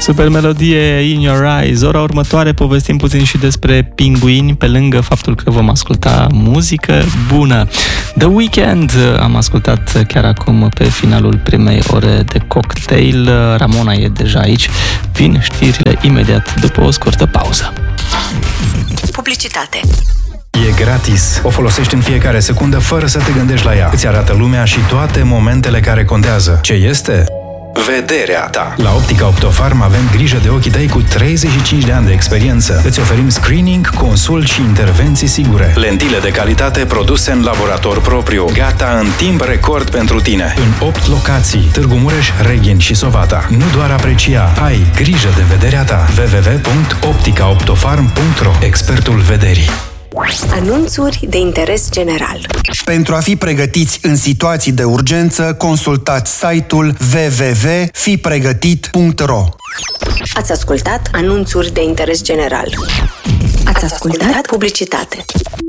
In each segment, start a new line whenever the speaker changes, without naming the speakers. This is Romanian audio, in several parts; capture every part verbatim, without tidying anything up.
Super melodie, In Your Eyes. Ora următoare povestim puțin și despre pinguini, pe lângă faptul că vom asculta muzică bună. The Weeknd am ascultat chiar acum pe finalul primei ore de cocktail. Ramona e deja aici. Vin știrile imediat după o scurtă pauză.
Publicitate.
E gratis. O folosești în fiecare secundă fără să te gândești la ea. Îți arată lumea și toate momentele care contează. Ce este? Vederea ta. La Optica Optofarm avem grijă de ochii tăi cu treizeci și cinci de ani de experiență. Îți oferim screening, consult și intervenții sigure. Lentile de calitate produse în laborator propriu. Gata în timp record pentru tine. În opt locații. Târgu Mureș, Reghin și Sovata. Nu doar aprecia, ai grijă de vederea ta. w w w punct optica optofarm punct r o. Expertul vederii.
Anunțuri de interes general.
Pentru a fi pregătiți în situații de urgență, consultați site-ul w w w punct fi pregătit punct r o.
Ați ascultat anunțuri de interes general. Ați ascultat publicitate.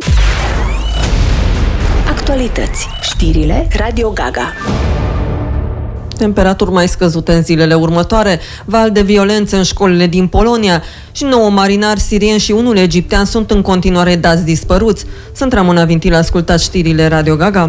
Actualități. Știrile Radio Gaga.
Temperaturi mai scăzute în zilele următoare, val de violențe în școlile din Polonia și nouă marinari sirieni și unul egiptean sunt în continuare dați dispăruți. Sunt Ramona Vintil, ascultați știrile Radio Gaga.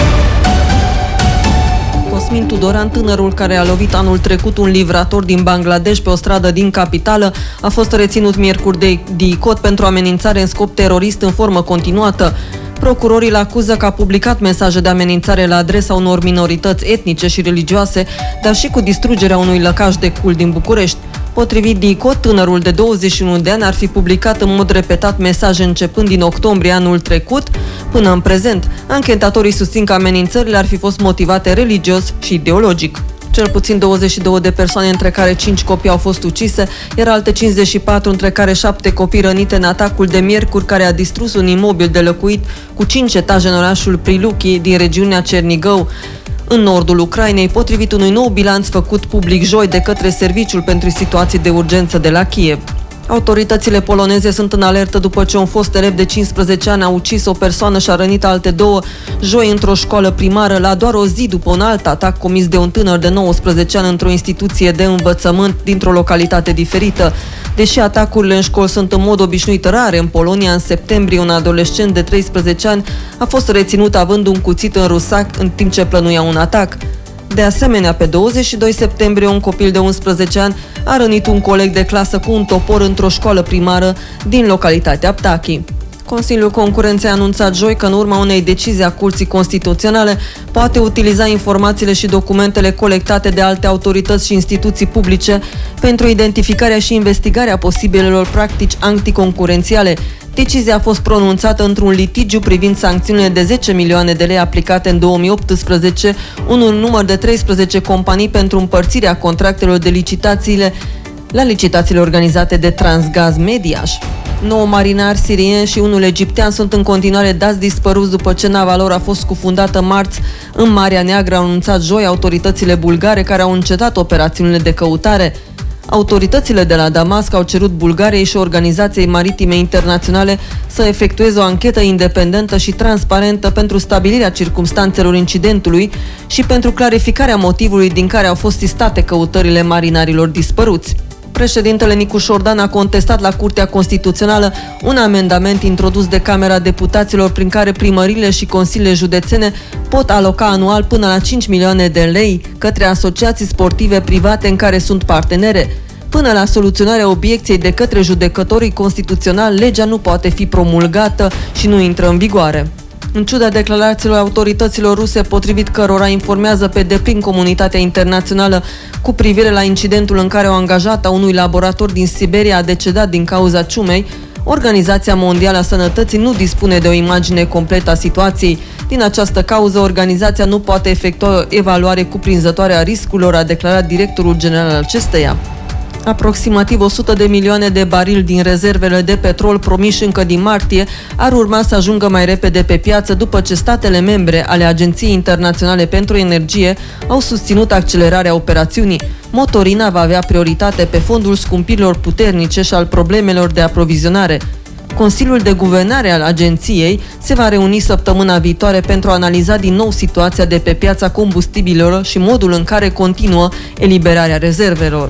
Cosmin Tudoran, tânărul care a lovit anul trecut un livrator din Bangladesh pe o stradă din capitală, a fost reținut miercuri de DICOT pentru amenințare în scop terorist în formă continuată. Procurorii îl acuză că a publicat mesaje de amenințare la adresa unor minorități etnice și religioase, dar și cu distrugerea unui lăcaș de cult din București. Potrivit DICOT, tânărul de douăzeci și unu de ani ar fi publicat în mod repetat mesaje începând din octombrie anul trecut până în prezent. Anchetatorii susțin că amenințările ar fi fost motivate religios și ideologic. Cel puțin douăzeci și două de persoane, între care cinci copii, au fost ucise, iar alte cincizeci și patru, între care șapte copii, rănite în atacul de miercuri care a distrus un imobil de locuit cu cinci etaje în orașul Priluki din regiunea Cernigău, în nordul Ucrainei, potrivit unui nou bilanț făcut public joi de către Serviciul pentru Situații de Urgență de la Kiev. Autoritățile poloneze sunt în alertă după ce un fost elev de cincisprezece ani a ucis o persoană și a rănit alte două joi într-o școală primară, la doar o zi după un alt atac comis de un tânăr de nouăsprezece ani într-o instituție de învățământ dintr-o localitate diferită. Deși atacurile în școli sunt în mod obișnuit rare în Polonia, în septembrie un adolescent de treisprezece ani a fost reținut având un cuțit în rusac în timp ce plănuia un atac. De asemenea, pe douăzeci și doi septembrie, un copil de unsprezece ani a rănit un coleg de clasă cu un topor într-o școală primară din localitatea Ptachi. Consiliul Concurenței a anunțat joi că în urma unei decizii a Curții Constituționale poate utiliza informațiile și documentele colectate de alte autorități și instituții publice pentru identificarea și investigarea posibilelor practici anticoncurențiale. Decizia a fost pronunțată într-un litigiu privind sancțiunile de zece milioane de lei aplicate în două mii optsprezece unui număr de treisprezece companii pentru împărțirea contractelor de licitațiile la licitațiile organizate de Transgaz Mediaș. Nouă marinari sirieni și unul egiptean sunt în continuare dați dispăruți după ce nava lor a fost scufundată marți în Marea Neagră, au anunțat joi autoritățile bulgare, care au încetat operațiunile de căutare. Autoritățile de la Damasc au cerut Bulgariei și Organizației Maritime Internaționale să efectueze o anchetă independentă și transparentă pentru stabilirea circumstanțelor incidentului și pentru clarificarea motivului din care au fost sistate căutările marinarilor dispăruți. Președintele Nicu Șordan a contestat la Curtea Constituțională un amendament introdus de Camera Deputaților prin care primările și consiliile județene pot aloca anual până la cinci milioane de lei către asociații sportive private în care sunt partenere. Până la soluționarea obiecției de către judecătorii constituționali, legea nu poate fi promulgată și nu intră în vigoare. În ciuda declarațiilor autorităților ruse, potrivit cărora informează pe deplin comunitatea internațională cu privire la incidentul în care o angajată a unui laborator din Siberia a decedat din cauza ciumei, Organizația Mondială a Sănătății nu dispune de o imagine completă a situației. Din această cauză, organizația nu poate efectua o evaluare cuprinzătoare a riscurilor, a declarat directorul general al acesteia. Aproximativ o sută de milioane de barili din rezervele de petrol promiși încă din martie ar urma să ajungă mai repede pe piață după ce statele membre ale Agenției Internaționale pentru Energie au susținut accelerarea operațiunii. Motorina va avea prioritate pe fondul scumpirilor puternice și al problemelor de aprovizionare. Consiliul de Guvernare al agenției se va reuni săptămâna viitoare pentru a analiza din nou situația de pe piața combustibililor și modul în care continuă eliberarea rezervelor.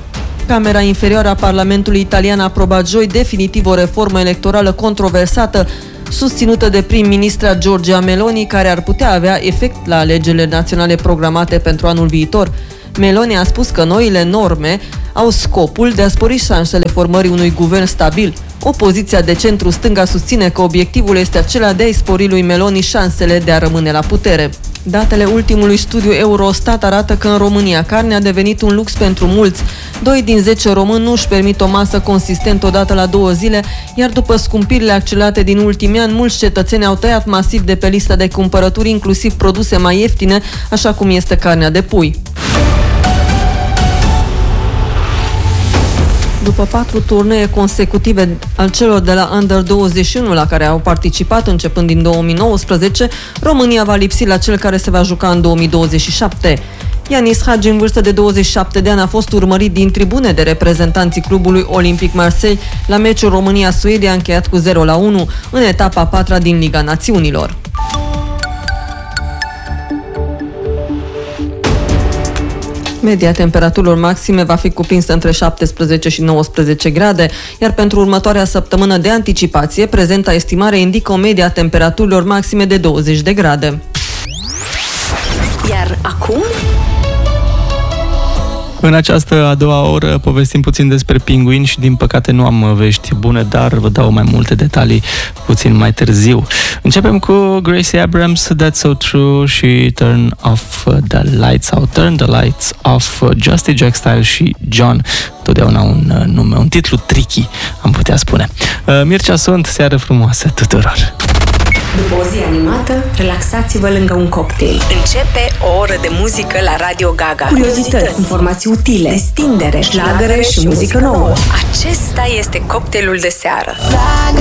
Camera inferioară a Parlamentului italian a aprobat joi definitiv o reformă electorală controversată, susținută de prim-ministra Giorgia Meloni, care ar putea avea efect la alegerile naționale programate pentru anul viitor. Meloni a spus că noile norme au scopul de a spori șansele formării unui guvern stabil. Opoziția de centru-stânga susține că obiectivul este acela de a-i spori lui Meloni șansele de a rămâne la putere. Datele ultimului studiu Eurostat arată că în România carnea a devenit un lux pentru mulți. Doi din zece români nu își permit o masă consistentă odată la două zile, iar după scumpirile accelerate din ultimii ani, mulți cetățeni au tăiat masiv de pe lista de cumpărături, inclusiv produse mai ieftine, așa cum este carnea de pui. După patru turnee consecutive al celor de la Under douăzeci și unu la care au participat începând din două mii nouăsprezece, România va lipsi la cel care se va juca în două mii douăzeci și șapte. Ianis Hagi, în vârstă de douăzeci și șapte de ani, a fost urmărit din tribune de reprezentanții clubului Olympic Marseille la meciul România-Suedia încheiat cu zero la unu în etapa a patra din Liga Națiunilor. Media temperaturilor maxime va fi cuprinsă între șaptesprezece și nouăsprezece grade, iar pentru următoarea săptămână de anticipație, prezenta estimare indică o medie a temperaturilor maxime de douăzeci de grade.
Iar acum?
În această a doua oră povestim puțin despre pinguini și din păcate nu am vești bune, dar vă dau mai multe detalii puțin mai târziu. Începem cu Gracie Abrams, That's So True, și Turn Off the Lights Out, Turn the Lights Off, Justy Jack Style și John. Totdeauna un nume, un titlu tricky, am putea spune. Mircea sunt, seară frumoasă tuturor!
După o zi animată, relaxați-vă lângă un cocktail. Începe o oră de muzică la Radio Gaga. Curiozități, informații utile, destindere, șlagăre și muzică nouă. Acesta este cocktailul de seară.